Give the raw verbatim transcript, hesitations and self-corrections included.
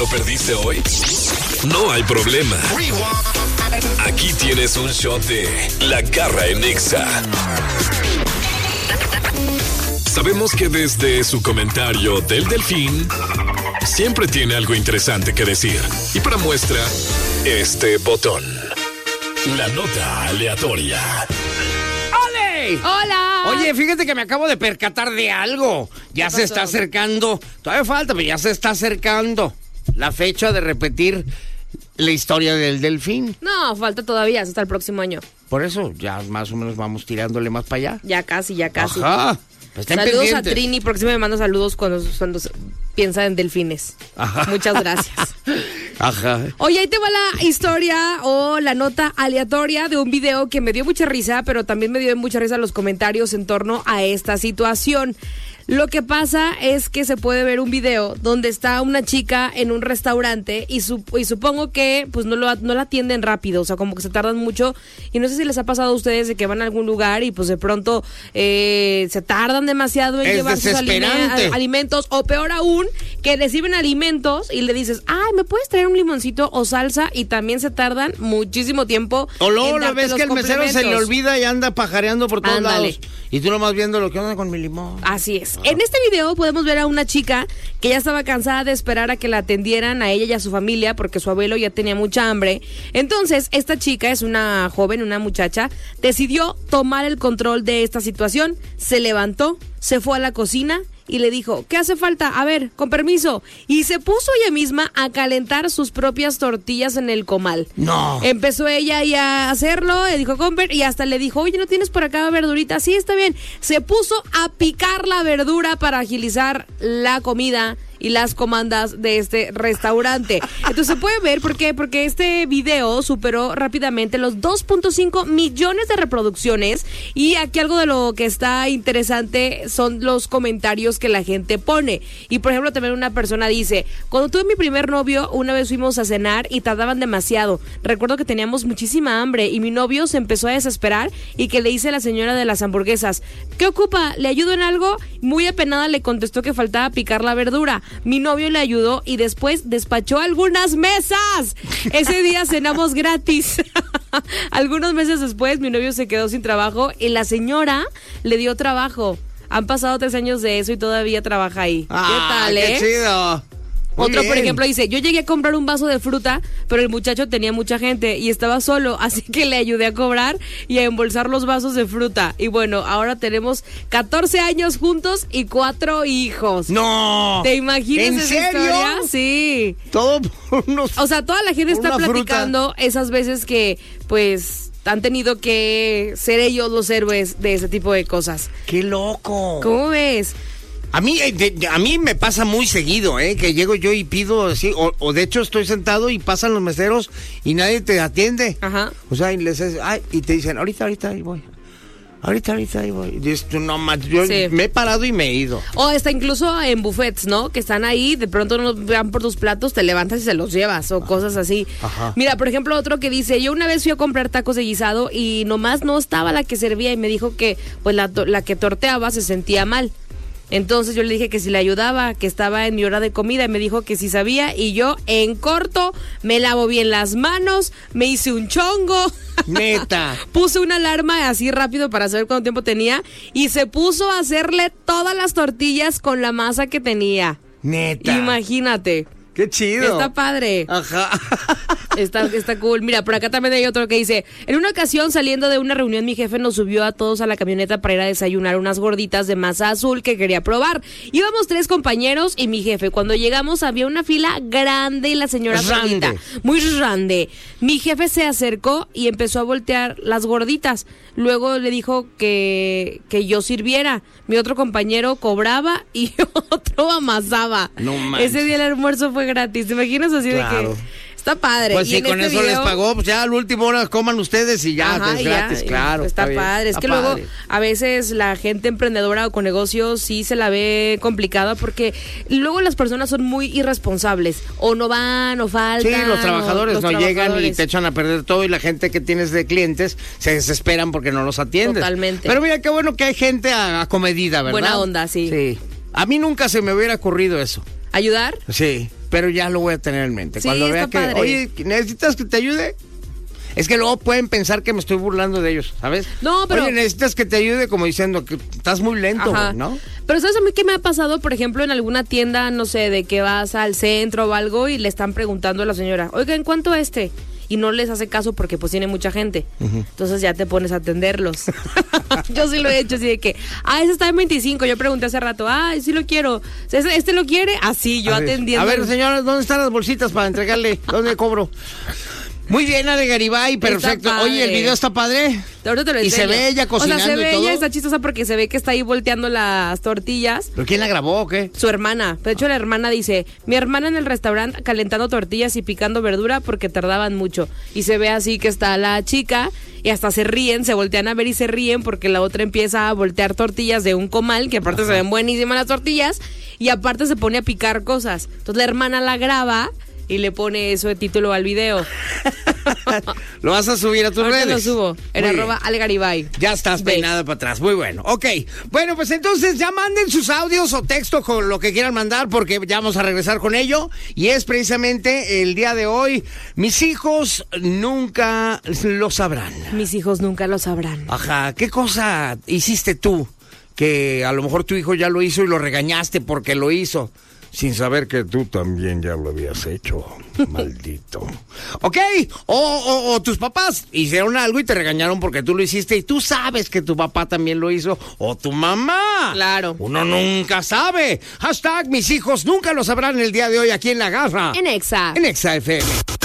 ¿Lo perdiste hoy? No hay problema. Aquí tienes un shot de La Garra en Nexa. Sabemos que desde su comentario del Delfín siempre tiene algo interesante que decir. Y para muestra, este botón. La nota aleatoria. ¡Ole! ¡Hola! Oye, fíjate que me acabo de percatar de algo. Ya se está acercando. Todavía falta, pero ya se está acercando la fecha de repetir la historia del Delfín. No, falta todavía, hasta el próximo año. Por eso, ya más o menos vamos tirándole más para allá. Ya casi, ya casi. Ajá. Pues saludos pendientes. a Trini, porque siempre me manda saludos cuando, cuando piensa en delfines. Ajá. Muchas gracias. Ajá. Oye, ahí te va la historia o la nota aleatoria de un video que me dio mucha risa, pero también me dio mucha risa los comentarios en torno a esta situación. Lo que pasa es que se puede ver un video donde está una chica en un restaurante y, su, y supongo que pues no, lo, no la atienden rápido, o sea, como que se tardan mucho. Y no sé si les ha pasado a ustedes de que van a algún lugar y pues de pronto eh, se tardan demasiado en es llevar sus alime- alimentos. O peor aún, que reciben alimentos y le dices, ay, ¿me puedes traer un limoncito o salsa? Y también se tardan muchísimo tiempo. O luego la vez que el mesero se le olvida y anda pajareando por todos Ándale. lados. Y tú nomás viendo lo que onda con mi limón. Así es. En este video podemos ver a una chica que ya estaba cansada de esperar a que la atendieran a ella y a su familia porque su abuelo ya tenía mucha hambre. Entonces, esta chica es una joven, una muchacha, decidió tomar el control de esta situación, se levantó, se fue a la cocina y le dijo, ¿qué hace falta? A ver, con permiso. Y se puso ella misma a calentar sus propias tortillas en el comal. No. Empezó ella ahí a hacerlo, le dijo, Comper, y hasta le dijo, oye, ¿no tienes por acá verdurita? Sí, está bien. Se puso a picar la verdura para agilizar la comida y las comandas de este restaurante. Entonces se puede ver, ¿por qué? Porque este video superó rápidamente los dos punto cinco millones de reproducciones y aquí algo de lo que está interesante son los comentarios que la gente pone. Y por ejemplo también una persona dice, cuando tuve mi primer novio, una vez fuimos a cenar y tardaban demasiado. Recuerdo que teníamos muchísima hambre y mi novio se empezó a desesperar y que le hice a la señora de las hamburguesas, ¿qué ocupa? ¿Le ayudo en algo? Muy apenada le contestó que faltaba picar la verdura. Mi novio le ayudó y después despachó algunas mesas. Ese día cenamos gratis. Algunos meses después mi novio se quedó sin trabajo y la señora le dio trabajo. Han pasado tres años de eso y todavía trabaja ahí. Ah, ¿qué tal, eh? ¡Qué chido! Muy Otro, bien. por ejemplo, dice, yo llegué a comprar un vaso de fruta, pero el muchacho tenía mucha gente y estaba solo, así que le ayudé a cobrar y a embolsar los vasos de fruta. Y bueno, ahora tenemos catorce años juntos y cuatro hijos. ¡No! ¿Te imaginas ¿En esa serio? historia? Sí. Todo por unos... O sea, toda la gente por está una platicando fruta. esas veces que, pues, han tenido que ser ellos los héroes de ese tipo de cosas. ¡Qué loco! ¿Cómo ves? A mí, eh, de- de- a mí me pasa muy seguido, ¿eh? Que llego yo y pido así, o, o de hecho estoy sentado y pasan los meseros y nadie te atiende. Ajá. O sea, y les es- ay, y te dicen, ahorita, ahorita, ahí voy. Ahorita, ahorita, ahí voy. Y dices tú, no, ma, yo Sí. me he parado y me he ido. O está incluso en buffets, ¿no? Que están ahí, de pronto no van por tus platos, te levantas y se los llevas, o cosas así. Ajá. Mira, por ejemplo, otro que dice, yo una vez fui a comprar tacos de guisado y nomás no estaba la que servía y me dijo que pues la, to- la que torteaba se sentía mal. Entonces yo le dije que si le ayudaba, que estaba en mi hora de comida y me dijo que sí sabía y yo en corto me lavo bien las manos, me hice un chongo. Neta. Puse una alarma así rápido para saber cuánto tiempo tenía y se puso a hacerle todas las tortillas con la masa que tenía. Neta. Imagínate. Qué chido. Está padre. Ajá. Está, está cool. Mira, por acá también hay otro que dice, en una ocasión saliendo de una reunión mi jefe nos subió a todos a la camioneta para ir a desayunar unas gorditas de masa azul que quería probar. Íbamos tres compañeros y mi jefe. Cuando llegamos había una fila grande y la señora Grande. solita, muy grande. Mi jefe se acercó y empezó a voltear las gorditas. Luego le dijo que, que yo sirviera. Mi otro compañero cobraba y otro amasaba. No manches. Ese día el almuerzo fue gratis. ¿Te imaginas así Claro. de que está padre? Pues Y si en con este eso les video- pagó, pues ya al último hora coman ustedes y ya, Ajá, es y gratis, ya, y claro. Está, bien, padre. Es está que padre. luego a veces la gente emprendedora o con negocios sí se la ve complicada porque luego las personas son muy irresponsables. O no van, o faltan. Sí, los trabajadores o- no los llegan y trabajadores. te echan a perder todo y la gente que tienes de clientes se desesperan porque no los atiendes. Totalmente. Pero mira, qué bueno que hay gente a- acomedida, ¿verdad? Buena onda, sí. Sí. A mí nunca se me hubiera ocurrido eso. ¿Ayudar? Sí, pero ya lo voy a tener en mente. Sí, Cuando vea está que, padre. oye, ¿necesitas que te ayude? Es que luego pueden pensar que me estoy burlando de ellos, ¿sabes? No, pero- Oye, necesitas que te ayude, como diciendo que estás muy lento, Ajá. güey, ¿no? Pero ¿sabes a mí qué me ha pasado? Por ejemplo, en alguna tienda, no sé, de que vas al centro o algo y le están preguntando a la señora, oiga, ¿en cuánto este? Y no les hace caso porque pues tiene mucha gente. Entonces ya te pones a atenderlos. Yo sí lo he hecho, así de que, ah, ese está en veinticinco. Yo pregunté hace rato, ah, sí lo quiero. ¿Este, este lo quiere? Así, yo A ver, atendiendo. A ver, señora, ¿dónde están las bolsitas para entregarle? ¿Dónde cobro? Muy bien, Ale Garibay, perfecto. Está Oye, el padre. video está padre. Ahorita te lo Y se enseño. ve ella cocinando O sea, se y ve todo. ella, está chistosa porque se ve que está ahí volteando las tortillas. ¿Pero quién la grabó o qué? Su hermana. De hecho, la hermana dice, mi hermana en el restaurante calentando tortillas y picando verdura porque tardaban mucho. Y se ve así que está la chica y hasta se ríen, se voltean a ver y se ríen porque la otra empieza a voltear tortillas de un comal, que aparte se ven buenísimas las tortillas, y aparte se pone a picar cosas. Entonces la hermana la graba y le pone eso de título al video. ¿Lo vas a subir a tus Ahorita redes? lo subo. En Muy arroba bien. algaribay. Ya estás Ve. peinada para atrás, muy bueno. Ok, bueno, pues entonces ya manden sus audios o texto con lo que quieran mandar porque ya vamos a regresar con ello. Y es precisamente el día de hoy, mis hijos nunca lo sabrán. Mis hijos nunca lo sabrán. Ajá, ¿qué cosa hiciste tú que a lo mejor tu hijo ya lo hizo y lo regañaste porque lo hizo? Sin saber que tú también ya lo habías hecho, maldito. ¿Ok? O, o, o tus papás hicieron algo y te regañaron porque tú lo hiciste y tú sabes que tu papá también lo hizo. O tu mamá. Claro. Uno nunca sabe. Hashtag mis hijos nunca lo sabrán el día de hoy aquí en La Garra. En Exa. En Exa F M.